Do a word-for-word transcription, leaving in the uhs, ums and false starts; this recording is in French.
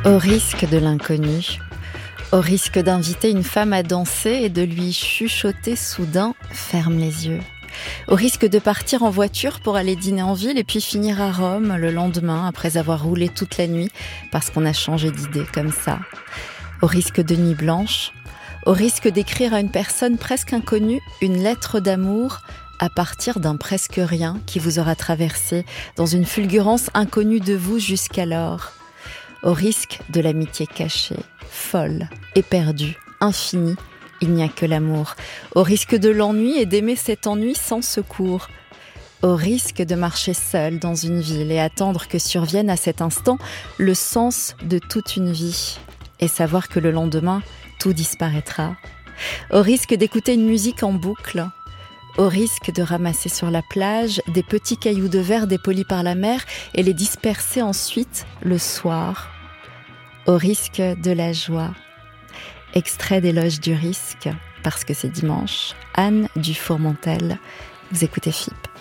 Au risque de l'inconnu, au risque d'inviter une femme à danser et de lui chuchoter soudain « ferme les yeux ». Au risque de partir en voiture pour aller dîner en ville et puis finir à Rome le lendemain après avoir roulé toute la nuit parce qu'on a changé d'idée comme ça. Au risque de nuit blanche, au risque d'écrire à une personne presque inconnue une lettre d'amour à partir d'un presque rien qui vous aura traversé dans une fulgurance inconnue de vous jusqu'alors. Au risque de l'amitié cachée, folle, éperdue, infinie, il n'y a que l'amour. Au risque de l'ennui et d'aimer cet ennui sans secours. Au risque de marcher seul dans une ville et attendre que survienne à cet instant le sens de toute une vie. Et savoir que le lendemain, tout disparaîtra. Au risque d'écouter une musique en boucle. Au risque de ramasser sur la plage des petits cailloux de verre dépolis par la mer et les disperser ensuite le soir. Au risque de la joie. Extrait d'Éloge du risque, parce que c'est dimanche. Anne Dufourmentel, vous écoutez F I P.